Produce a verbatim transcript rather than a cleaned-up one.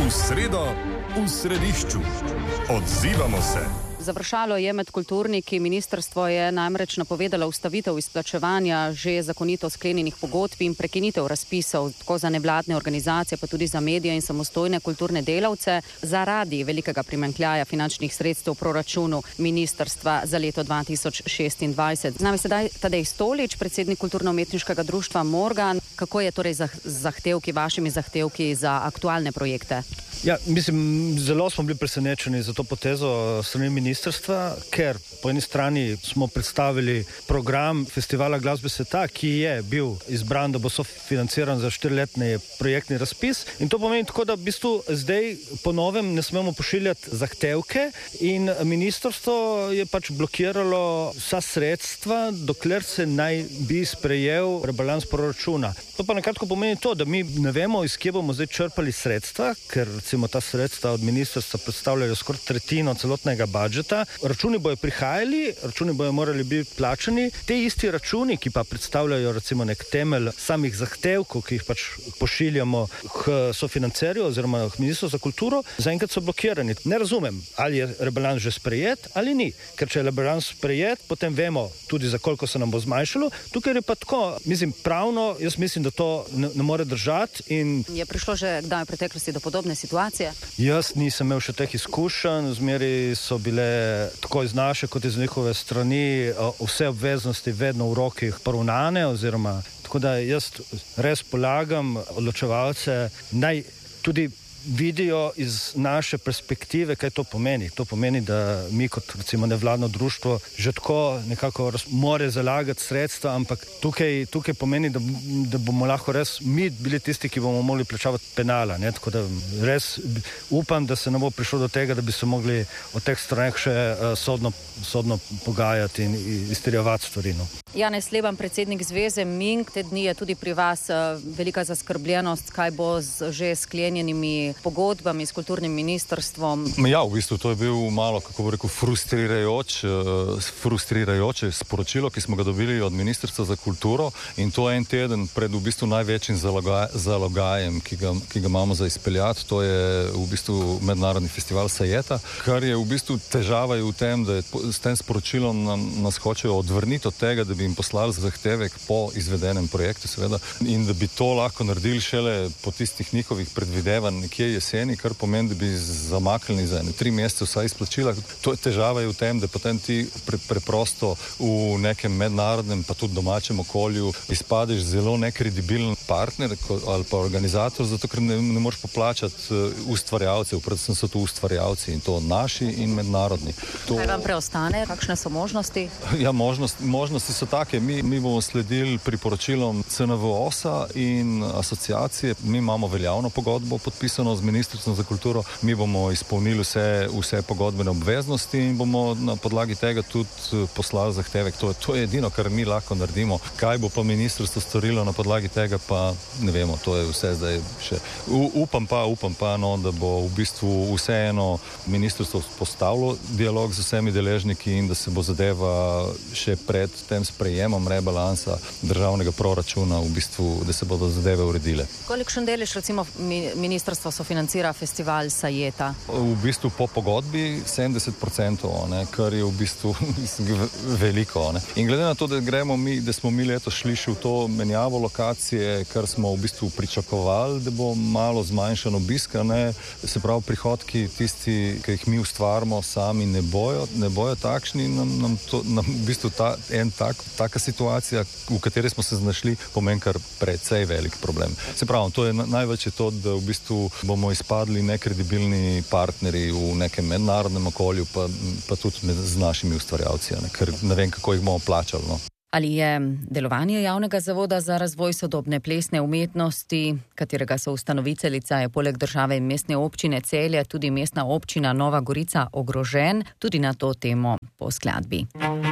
V sredo, v središču. Odzivamo se. Završalo je med kulturniki. Ministrstvo je namreč napovedalo ustavitev izplačevanja že zakonito sklenjenih pogodb in prekinitev razpisov tako za nevladne organizacije, pa tudi za medije in samostojne kulturne delavce zaradi velikega primanjkljaja finančnih sredstev v proračunu ministrstva za leto dva tisoč šestindvajset. Z nami sedaj Tadej Stolič, predsednik kulturno-umetniškega društva Morgan. Kako je torej z zahtevki, vašimi zahtevki za aktualne projekte? Ja, mislim, zelo smo bili presenečeni za to potezo strani ministrstva, ker po eni strani smo predstavili program Festivala glasbe sveta, ki je bil izbran, da bo sofinanciran za štiriletni projektni razpis. In to pomeni tako, da v bistvu zdaj po novem ne smemo pošiljati zahtevke in ministrstvo je pač blokiralo vsa sredstva, dokler se naj bi sprejel rebalans proračuna. To pa nekratko pomeni to, da mi ne vemo, iz kje bomo zdaj črpali sredstva, ker recimo ta sredstva od ministrstva predstavljajo skoraj tretjino celotnega budžeta. Računi bojo prihajali, računi bojo morali biti plačani. Te isti računi, ki pa predstavljajo recimo nek temelj samih zahtevkov, ki jih pač pošiljamo k sofinancerju oziroma k ministrstvu za kulturo, zaenkrat so blokirani. Ne razumem, ali je rebalans že sprejet ali ni. Ker če je rebalans sprejet, potem vemo tudi, za koliko se nam bo zmanjšalo. Tukaj je pa tako, mislim, pravno, jaz mislim, da to ne, ne more držati. In je prišlo že kdaj v preteklosti do podobne situacije? Jaz nisem imel še teh izkušenj, zmeri so bile tako iz naše kot iz njihove strani vse obveznosti vedno v rokih poravnane, oziroma tako da jaz res polagam odločevalce, naj tudi vidijo iz naše perspektive, kaj to pomeni. To pomeni, da mi kot recimo nevladno društvo že tako nekako more zalagati sredstva, ampak tukaj, tukaj pomeni, da, da bomo lahko res mi bili tisti, ki bomo mogli plačavati penala. Ne? Tako da res upam, da se ne bo prišlo do tega, da bi se mogli o teh straneh še uh, sodno, sodno pogajati in izterjevati stvari. No. Janez Leban, predsednik Zveze Ming, te dni je tudi pri vas uh, velika zaskrbljenost, kaj bo z že sklenjenimi pogodbami s kulturnim ministrstvom. Ja, v bistvu to je bil malo, kako bi rekel, frustrirajoč, frustrirajoče sporočilo, ki smo ga dobili od Ministrstva za kulturo, in to en teden pred v bistvu največjim zalogaj, zalogajem, ki ga, ki ga imamo za izpeljati. To je v bistvu mednarodni festival Sajeta, kar je v bistvu težava je v tem, da je s tem sporočilom nam, nas hočejo odvrniti od tega, da bi jim poslali zahtevek po izvedenem projektu, seveda, in da bi to lahko naredili šele po tistih njihovih predvidevanj nekje jeseni, kar pomeni, da bi zamaknili za ene tri mesece vsa izplačila. To je težava je v tem, da potem ti pre, preprosto v nekem mednarodnem, pa tudi domačem okolju izpadeš zelo nekredibilen partner ali pa organizator, zato ker ne, ne moreš poplačati ustvarjalcev, predvsem so tu ustvarjalci in to naši in mednarodni. To... Kaj vam preostane? Kakšne so možnosti? Ja, možnost, možnosti so take. Mi, mi bomo sledili priporočilom C N V O S-a in asociacije. Mi imamo veljavno pogodbo podpisano z Ministrstvom za kulturo. Mi bomo izpolnili vse, vse pogodbene obveznosti in bomo na podlagi tega tudi poslali zahtevek. To, to je edino, kar mi lahko naredimo. Kaj bo pa ministrstvo storilo na podlagi tega, pa ne vemo. To je vse zdaj še. U, upam pa, upam pa, no, da bo v bistvu vseeno ministrstvo postavilo dialog z vsemi deležniki in da se bo zadeva še pred tem sprejemom rebalansa državnega proračuna v bistvu, da se bodo zadeve uredile. Kolikšen delež recimo ministrstvo sofinancira festival Sajeta? V bistvu po pogodbi sedemdeset procentov, ne, kar je v bistvu veliko. Ne. In glede na to, da gremo mi, da smo mi letos šli še v to menjavo lokacije, kar smo v bistvu pričakovali, da bo malo zmanjšan obisk, ne, se pravi prihodki tisti, ki jih mi ustvarimo sami, ne bojo, ne bojo takšni, nam, nam, to, nam v bistvu ta, en tak, taka situacija, v kateri smo se znašli, pomeni kar precej velik problem. Se pravi, to je največ je to, da v bistvu bomo izpadli nekredibilni partnerji v nekem mednarodnem okolju, pa, pa tudi med, z našimi ustvarjalci, ne, ker ne vem, kako jih bomo plačali. No. Ali je delovanje javnega zavoda za razvoj sodobne plesne umetnosti, katerega so ustanoviteljica je poleg države in mestne občine Celje tudi mestna občina Nova Gorica, ogrožen? Tudi na to temo po skladbi.